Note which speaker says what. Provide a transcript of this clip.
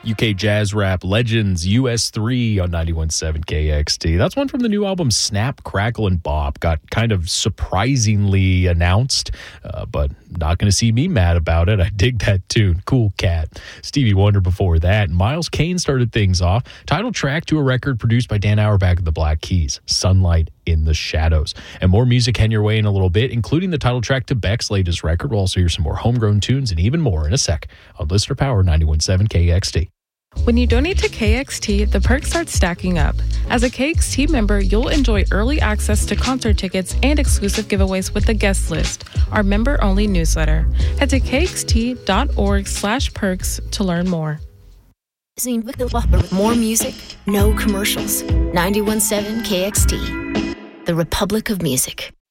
Speaker 1: UK jazz rap legends US3 on 91.7 KXT. That's one from the new album Snap, Crackle, and Bop. Got kind of surprisingly announced, but not going to see me mad about it. I dig that tune. Cool cat. Stevie Wonder before that. Miles Kane started things off. Title track to a record produced by Dan Auerbach of the Black Keys, Sunlight in the Shadows. And more music heading your way in a little bit, including the title track to Beck's latest record. We'll also hear some more homegrown tunes and even more in a sec on Listener Power 91.7 KXT.
Speaker 2: When you donate to KXT, the perks start stacking up. As a KXT member, you'll enjoy early access to concert tickets and exclusive giveaways with the guest list, our member-only newsletter. Head to kxt.org/perks to learn more.
Speaker 3: More music, no commercials. 91.7 KXT, the Republic of Music.